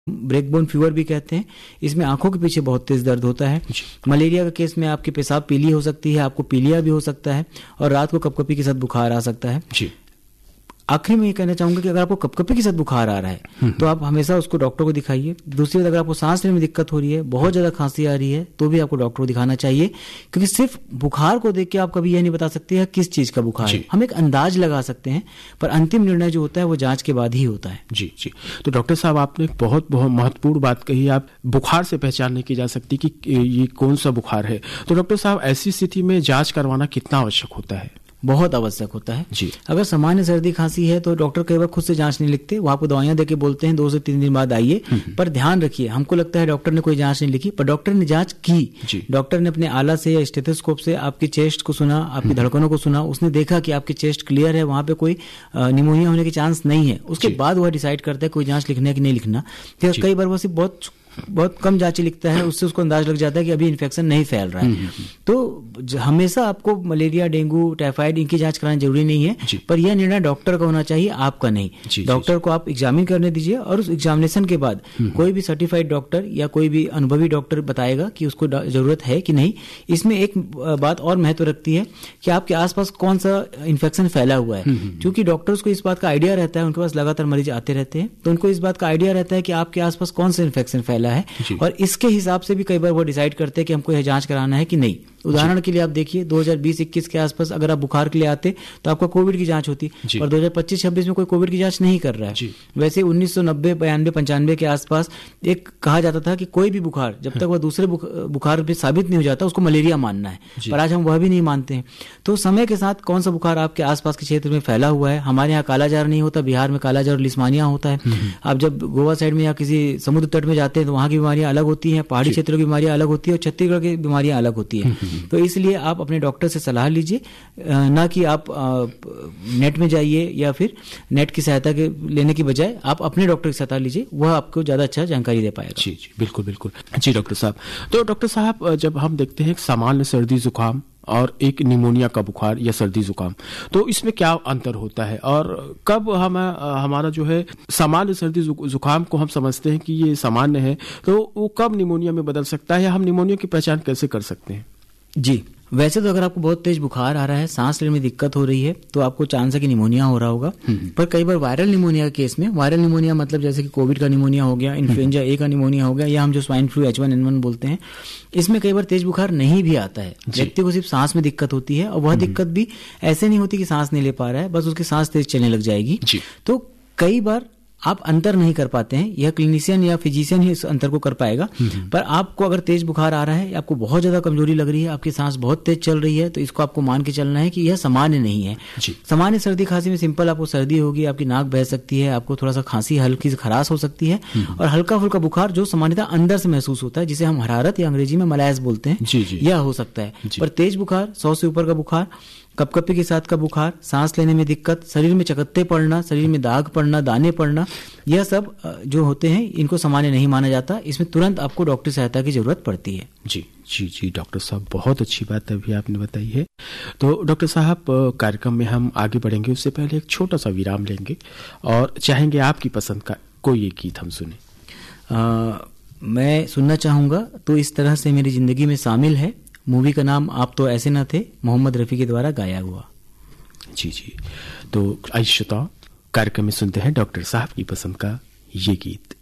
ब्रेकबोन fever भी कहते हैं। इसमें आंखों के पीछे बहुत तेज दर्द होता है। मलेरिया का केस में आपकी पेशाब पीली हो सकती है, आपको पीलिया भी हो सकता है और रात को कपकपी के साथ बुखार आ सकता है। आखिरी में ये कहना चाहूंगा कि अगर आपको कपकपी के साथ बुखार आ रहा है तो आप हमेशा उसको डॉक्टर को दिखाइए। दूसरी बात, अगर आपको सांस लेने में दिक्कत हो रही है, बहुत ज्यादा खांसी आ रही है, तो भी आपको डॉक्टर को दिखाना चाहिए, क्योंकि सिर्फ बुखार को देख के आप कभी यह नहीं बता सकते हैं किस चीज का बुखार है। हम एक अंदाज लगा सकते हैं, पर अंतिम निर्णय जो होता है वो जांच के बाद ही होता है। जी जी। तो डॉक्टर साहब, आपने बहुत बहुत महत्वपूर्ण बात कही। आप बुखार से पहचान नहीं की जा सकती कि ये कौन सा बुखार है। तो डॉक्टर साहब, ऐसी स्थिति में जांच करवाना कितना आवश्यक होता है? बहुत आवश्यक होता है जी। अगर सामान्य सर्दी खांसी है तो डॉक्टर कई बार खुद से जांच नहीं लिखते, वो आपको दवाइयां देके बोलते हैं 2 से 3 दिन बाद आइए। पर ध्यान रखिए, हमको लगता है डॉक्टर ने कोई जांच नहीं लिखी, पर डॉक्टर ने जांच की। डॉक्टर ने अपने आला से या स्टेथोस्कोप से आपकी चेस्ट को सुना, आपकी धड़कनों को सुना, उसने देखा कि आपकी चेस्ट क्लियर है, वहां पे कोई निमोनिया होने के चांस नहीं है। उसके बाद वह डिसाइड करता है कोई जांच लिखना है कि नहीं लिखना। फिर कई बार वो सिर्फ बहुत कम जांचें लिखता है, उससे उसको अंदाज लग जाता है कि अभी इन्फेक्शन नहीं फैल रहा है। तो हमेशा आपको मलेरिया, डेंगू, टाइफाइड इनकी जांच कराना जरूरी नहीं है, पर यह निर्णय डॉक्टर का होना चाहिए, आपका नहीं। डॉक्टर को आप एग्जामिन करने दीजिए और उस एग्जामिनेशन के बाद कोई भी सर्टिफाइड डॉक्टर या कोई भी अनुभवी डॉक्टर बताएगा कि उसको जरूरत है कि नहीं। इसमें एक बात और महत्व रखती है कि आपके आसपास कौन सा इन्फेक्शन फैला हुआ है, क्योंकि डॉक्टर्स को इस बात का आइडिया रहता है, उनके पास लगातार मरीज आते रहते हैं, तो उनको इस बात का आइडिया रहता है कि आपके आसपास कौन सा इन्फेक्शन फैला है, और इसके हिसाब से भी कई बार वो डिसाइड करते हैं कि हमको यह जांच कराना है कि नहीं। उदाहरण के लिए आप देखिए 2020-21 के आसपास अगर आप बुखार के लिए आते तो आपका कोविड की जांच होती, और 2025-26 में कोई कोविड की जांच नहीं कर रहा है। वैसे 1990, 92, 95 के आसपास एक कहा जाता था कि कोई भी बुखार जब तक वह दूसरे बुखार पे साबित नहीं हो जाता उसको मलेरिया मानना है, पर आज हम वह भी नहीं मानते हैं। तो समय के साथ कौन सा बुखार आपके आसपास के क्षेत्र में फैला हुआ है, हमारे यहाँ कालाजार नहीं होता, बिहार में कालाजार और लिस्मानिया होता है। आप जब गोवा साइड में या किसी समुद्र तट में जाते हैं तो वहाँ की बीमारियां अलग होती हैं, पहाड़ी क्षेत्रों की बीमारियां अलग होती है, और छत्तीसगढ़ की बीमारियां अलग होती है। तो इसलिए आप अपने डॉक्टर से सलाह लीजिए, ना कि आप नेट में जाइए या फिर नेट की सहायता लेने की बजाय आप अपने डॉक्टर की सलाह लीजिए, वह आपको ज्यादा अच्छा जानकारी दे पाएगा। जी जी, बिल्कुल बिल्कुल। जी डॉक्टर साहब, तो डॉक्टर साहब, जब हम देखते हैं सामान्य सर्दी जुकाम और एक निमोनिया का बुखार या सर्दी जुकाम, तो इसमें क्या अंतर होता है, और कब हमारा जो है सामान्य सर्दी जुकाम को हम समझते हैं कि ये सामान्य है, तो वो कब निमोनिया में बदल सकता है, या हम निमोनिया की पहचान कैसे कर सकते हैं? जी, वैसे तो अगर आपको बहुत तेज बुखार आ रहा है, सांस लेने में दिक्कत हो रही है, तो आपको चांस है कि निमोनिया हो रहा होगा। पर कई बार वायरल निमोनिया के केस में, वायरल निमोनिया मतलब जैसे कि कोविड का निमोनिया हो गया, इन्फ्लुएंजा ए का निमोनिया हो गया, या हम जो स्वाइन फ्लू H1N1 बोलते हैं, इसमें कई बार तेज बुखार नहीं भी आता है। व्यक्ति को सिर्फ सांस में दिक्कत होती है, और वह दिक्कत भी ऐसे नहीं होती कि सांस नहीं ले पा रहा है, बस उसकी सांस तेज चलने लग जाएगी। तो कई बार आप अंतर नहीं कर पाते हैं, यह क्लिनिशियन या फिजिशियन ही इस अंतर को कर पाएगा। पर आपको अगर तेज बुखार आ रहा है, आपको बहुत ज्यादा कमजोरी लग रही है, आपकी सांस बहुत तेज चल रही है, तो इसको आपको मान के चलना है कि यह सामान्य नहीं है। सामान्य सर्दी खांसी में सिंपल आपको सर्दी होगी, आपकी नाक बह सकती है, आपको थोड़ा सा खांसी हल्की से खराश हो सकती है, और हल्का फुल्का बुखार जो सामान्यतः अंदर से महसूस होता है, जिसे हम हरारत या अंग्रेजी में मलायस बोलते हैं, यह हो सकता है। पर तेज बुखार, 100 से ऊपर का बुखार, कपकपी के साथ का बुखार, सांस लेने में दिक्कत, शरीर में चकत्ते पड़ना, शरीर में दाग पड़ना, दाने पड़ना, यह सब जो होते हैं इनको सामान्य नहीं माना जाता। इसमें तुरंत आपको डॉक्टर सहायता की जरूरत पड़ती है। जी जी जी डॉक्टर साहब, बहुत अच्छी बात अभी आपने बताई है। तो डॉक्टर साहब, कार्यक्रम में हम आगे बढ़ेंगे, उससे पहले एक छोटा सा विराम लेंगे और चाहेंगे आपकी पसंद का कोई एक गीत हम सुने। मैं सुनना चाहूंगा तो इस तरह से मेरी जिंदगी में शामिल है, मूवी का नाम आप तो ऐसे न थे, मोहम्मद रफी के द्वारा गाया हुआ। जी जी, तो आइए श्रोताओ, कार्यक्रम में सुनते हैं डॉक्टर साहब की पसंद का ये गीत।